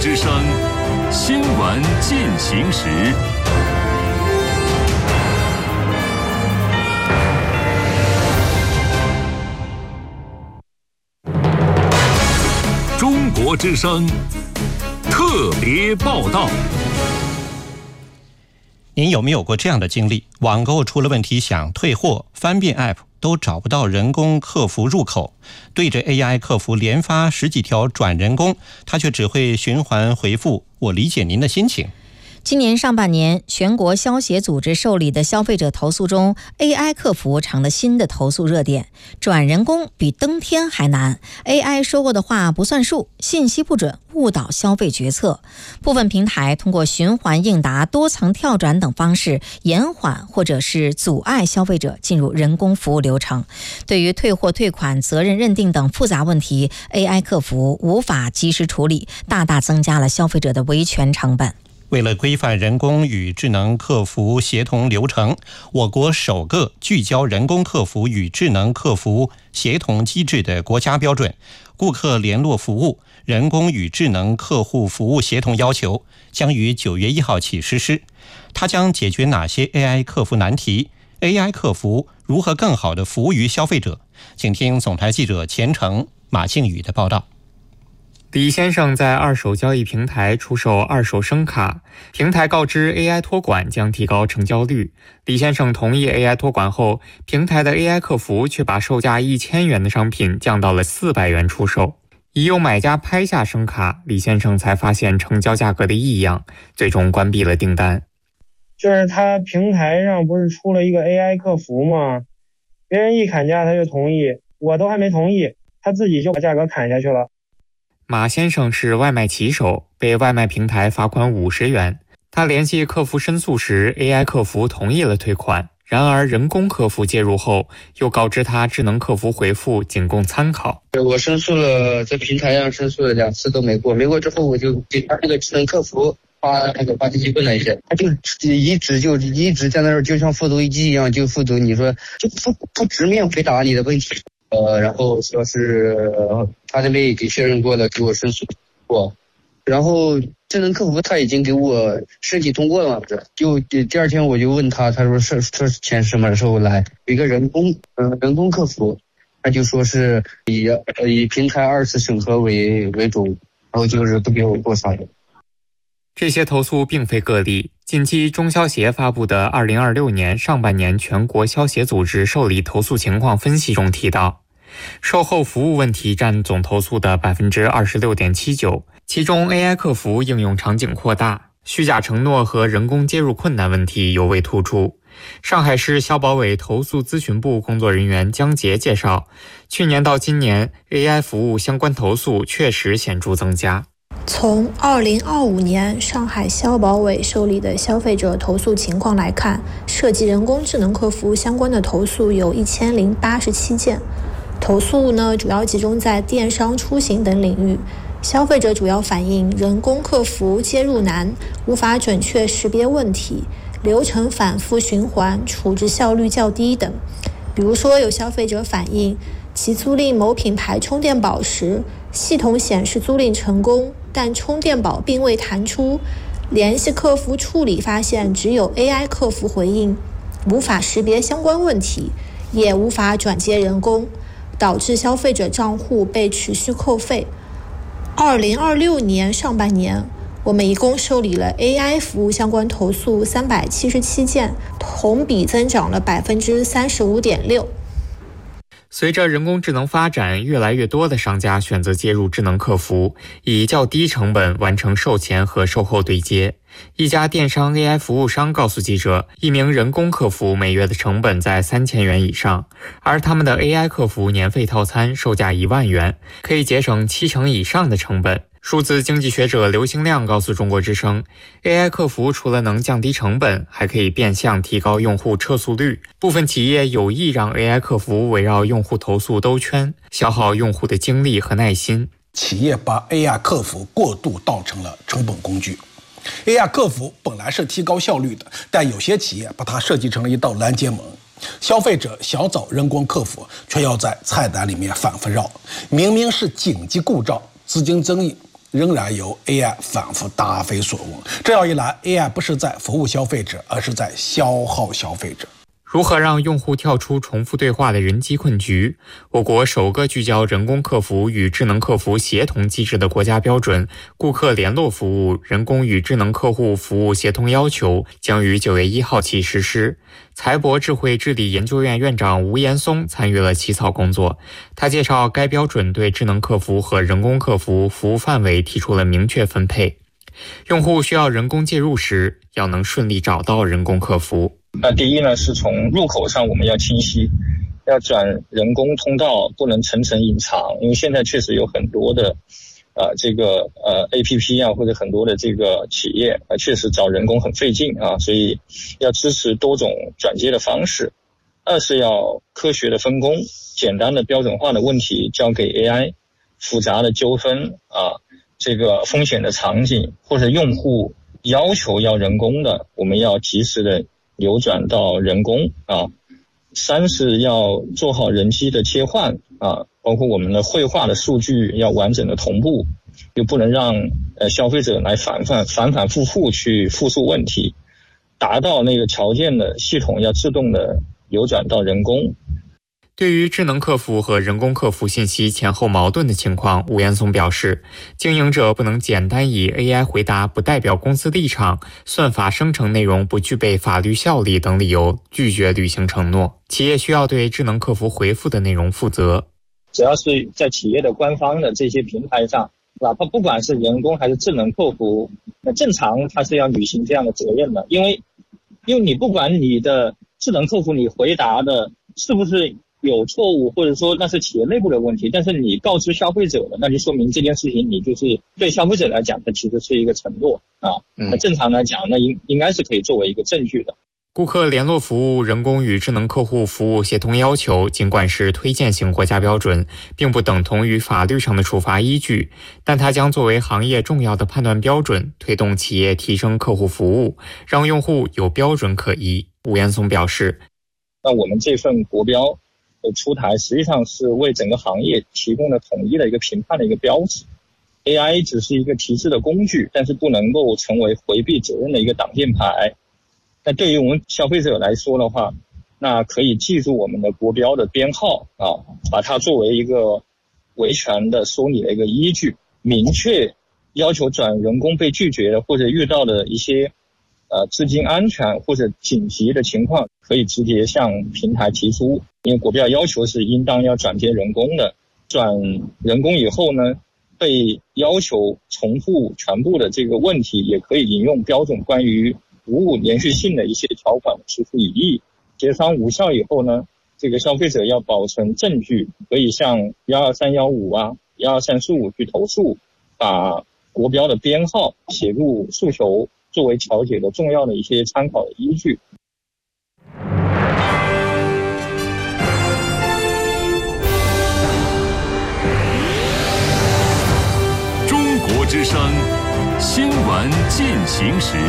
之声新闻进行时。中国之声特别报道。 您有没有过这样的经历？网购出了问题想退货，翻遍 App 都找不到人工客服入口，对着 AI 客服连发10几条转人工，他却只会循环回复我理解您的心情。 今年上半年，全国消协组织受理的消费者投诉中， AI 客服成了新的投诉热点。转人工比登天还难， AI 说过的话不算数，信息不准，误导消费决策。部分平台通过循环应答、多层跳转等方式延缓或者是阻碍消费者进入人工服务流程。对于退货、退款、责任认定等复杂问题， AI 客服无法及时处理，大大增加了消费者的维权成本。 为了规范人工与智能客服协同流程，我国首个聚焦人工客服与智能客服协同机制的国家标准《顾客联络服务人工与智能客户服务协同要求》将于9月1号起实施。它将解决哪些 AI 客服难题？ AI 客服如何更好地服务于消费者？请听总台记者钱成、马庆宇的报道。 李先生在二手交易平台出售二手声卡，平台告知 AI 托管将提高成交率。李先生同意 AI 托管后，平台的 AI 客服却把售价1000元的商品降到了400元出售。已有买家拍下声卡，李先生才发现成交价格的异样，最终关闭了订单。 就是他平台上不是出了一个 AI 客服吗？别人一砍价他就同意，我都还没同意，他自己就把价格砍下去了。 马先生是外卖骑手，被外卖平台罚款50元。他联系客服申诉时， AI 客服同意了退款，然而人工客服介入后，又告知他智能客服回复仅供参考。 我申诉了，在平台上申诉了2次都没过，没过之后我就给他那个智能客服发信息问了一下，他就一直在那儿，就像复读机一样就复读，你说就不直面回答你的问题。然后说是他那边也给确认过了，给我申诉过，然后智能客服他已经给我申请通过了嘛，就第二天我就问他，他说钱什么时候来？有一个人工客服，他就说是以平台2次审核为主，然后就是不给我过啥的。 这些投诉并非个例。近期中消协发布的2026年上半年全国消协组织受理投诉情况分析中提到，售后服务问题占总投诉的 26.79%， 其中 AI 客服应用场景扩大，虚假承诺和人工接入困难问题尤为突出。上海市消保委投诉咨询部工作人员江杰介绍，去年到今年 AI 服务相关投诉确实显著增加。 从2025年上海消保委受理的消费者投诉情况来看，涉及人工智能客服相关的投诉有1087件。投诉呢，主要集中在电商、出行等领域。消费者主要反映人工客服接入难，无法准确识别问题，流程反复循环，处置效率较低等。比如说，有消费者反映其租赁某品牌充电宝时，系统显示租赁成功，但充电宝并未弹出，联系客服处理发现只有 AI 客服回应，无法识别相关问题，也无法转接人工，导致消费者账户被持续扣费。2026年上半年，我们一共受理了 AI 服务相关投诉377件，同比增长了 35.6%。 随着人工智能发展，越来越多的商家选择接入智能客服，以较低成本完成售前和售后对接。一家电商 AI 服务商告诉记者，一名人工客服每月的成本在3000元以上，而他们的 AI 客服年费套餐售价1万元，可以节省70%以上的成本。数字经济学者刘兴亮告诉中国之声， AI 客服除了能降低成本，还可以变相提高用户撤诉率。部分企业有意让 AI 客服围绕用户投诉兜圈，消耗用户的精力和耐心。 企业把 AI 客服过度当成了成本工具。AI 客服本来是提高效率的，但有些企业把它设计成了一道拦截门。消费者想找人工客服，却要在菜单里面反复绕。明明是紧急故障、资金争议， 仍然由 AI 反复答非所问。这样一来 ，AI 不是在服务消费者，而是在消耗消费者。 如何让用户跳出重复对话的人机困局？我国首个聚焦人工客服与智能客服协同机制的国家标准《顾客联络服务人工与智能客户服务协同要求》将于9月1号起实施。财博智慧治理研究院院长吴岩松参与了起草工作。他介绍，该标准对智能客服和人工客服服务范围提出了明确分配。用户需要人工介入时，要能顺利找到人工客服。 那第一呢，是从入口上我们要清晰，要转人工通道，不能层层隐藏，因为现在确实有很多的APP 啊，或者很多的这个企业确实找人工很费劲啊，所以要支持多种转接的方式。二是要科学的分工，简单的标准化的问题交给 AI， 复杂的纠纷啊，这个风险的场景或者用户要求要人工的，我们要及时的流转到人工啊。三是要做好人机的切换啊，包括我们的绘画的数据要完整的同步，又不能让消费者来反复去复述问题，达到那个条件的系统要自动的流转到人工。 对于智能客服和人工客服信息前后矛盾的情况，吴岩松表示，经营者不能简单以 AI 回答不代表公司立场、算法生成内容不具备法律效力等理由拒绝履行承诺。企业需要对智能客服回复的内容负责。 只要是在企业的官方的这些平台上，哪怕不管是人工还是智能客服，那正常它是要履行这样的责任的，因为你不管你的智能客服你回答的是不是有错误，或者说那是企业内部的问题，但是你告知消费者了，那就说明这件事情你就是对消费者来讲它其实是一个承诺啊。那正常来讲那应该是可以作为一个证据的。 顾客联络服务人工与智能客户服务协同要求尽管是推荐型国家标准，并不等同于法律上的处罚依据，但它将作为行业重要的判断标准，推动企业提升客户服务，让用户有标准可依。吴岩松表示， 那我们这份国标的出台实际上是为整个行业提供了统一的一个评判的一个标志。 AI 只是一个提示的工具，但是不能够成为回避责任的一个挡箭牌。那对于我们消费者来说的话，那可以记住我们的国标的编号啊，把它作为一个维权的说理的一个依据，明确要求转人工被拒绝的或者遇到的一些资金安全或者紧急的情况，可以直接向平台提出。因为国标要求是应当要转接人工的，转人工以后呢，被要求重复全部的这个问题，也可以引用标准关于服务连续性的一些条款提出异议。协商无效以后呢，这个消费者要保存证据，可以向12315啊、12345去投诉，把国标的编号写入诉求，作为调解的重要的一些参考的依据。 中国之声新闻进行时。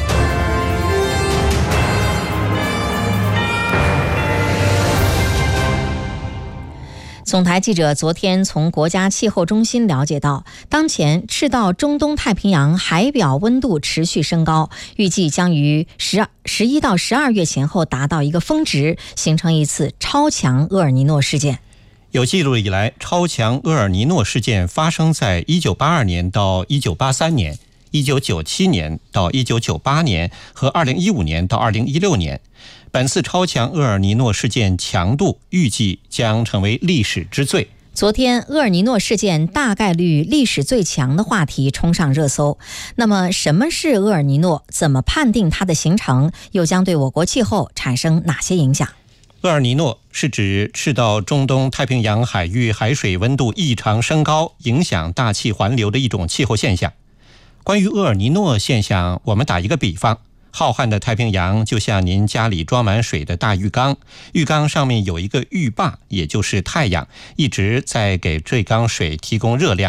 总台记者昨天从国家气候中心了解到，当前赤道中东太平洋海表温度持续升高，预计将于11到12月前后达到一个峰值，形成一次超强厄尔尼诺事件。 有记录以来，超强厄尔尼诺事件发生在1982年到1983年、1997年到1998年和2015年到2016年。本次超强厄尔尼诺事件强度预计将成为历史之最。 昨天，厄尔尼诺事件大概率历史最强的话题冲上热搜。那么，什么是厄尔尼诺？怎么判定它的形成？又将对我国气候产生哪些影响？ 厄尔尼诺是指赤道中东太平洋海域海水温度异常升高，影响大气环流的一种气候现象。关于厄尔尼诺现象，我们打一个比方。浩瀚的太平洋就像您家里装满水的大浴缸，浴缸上面有一个浴霸，也就是太阳，一直在给这缸水提供热量。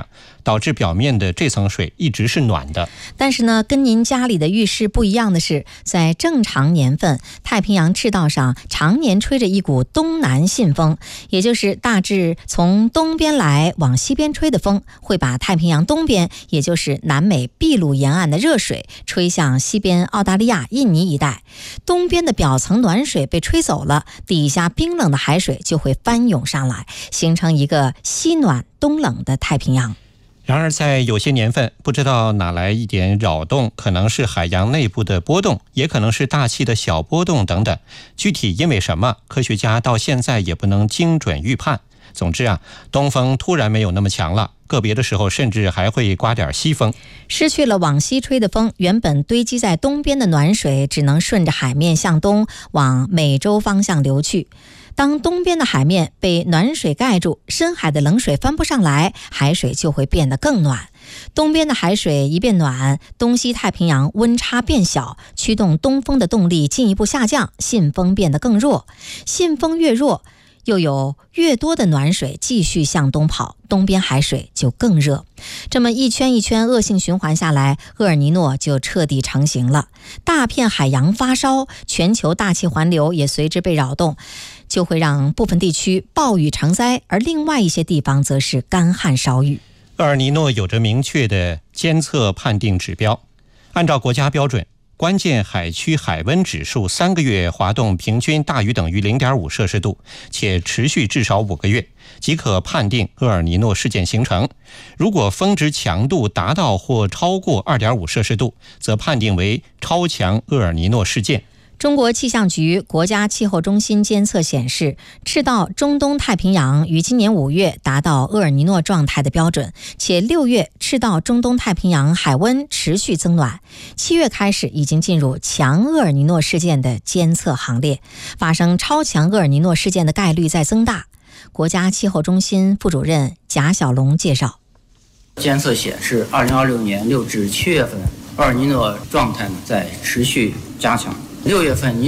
导致表面的这层水一直是暖的。 但是呢，跟您家里的浴室不一样的是，在正常年份，太平洋赤道上常年吹着一股东南信风，也就是大致从东边来往西边吹的风，会把太平洋东边，也就是南美秘鲁沿岸的热水吹向西边澳大利亚、印尼一带。东边的表层暖水被吹走了，底下冰冷的海水就会翻涌上来，形成一个西暖东冷的太平洋。 然而在有些年份，不知道哪来一点扰动，可能是海洋内部的波动，也可能是大气的小波动等等，具体因为什么，科学家到现在也不能精准预判。总之啊，东风突然没有那么强了，个别的时候甚至还会刮点西风。 失去了往西吹的风，原本堆积在东边的暖水只能顺着海面向东往美洲方向流去。当东边的海面被暖水盖住，深海的冷水翻不上来，海水就会变得更暖。东边的海水一变暖，东西太平洋温差变小，驱动东风的动力进一步下降，信风变得更弱。信风越弱，又有越多的暖水继续向东跑，东边海水就更热。这么一圈一圈恶性循环下来，厄尔尼诺就彻底成型了。大片海洋发烧，全球大气环流也随之被扰动，就会让部分地区暴雨成灾，而另外一些地方则是干旱少雨。 厄尔尼诺有着明确的监测判定指标，按照国家标准，关键海区海温指数3个月滑动平均大于等于 0.5 摄氏度，且持续至少5个月，即可判定厄尔尼诺事件形成。如果峰值强度达到或超过 2.5 摄氏度，则判定为超强厄尔尼诺事件。 中国气象局国家气候中心监测显示，赤道中东太平洋于今年5月达到厄尔尼诺状态的标准，且6月赤道中东太平洋海温持续增暖，7月开始已经进入强厄尔尼诺事件的监测行列，发生超强厄尔尼诺事件的概率在增大。国家气候中心副主任贾小龙介绍， 监测显示2026年6至7月份厄尔尼诺状态在持续加强，6月份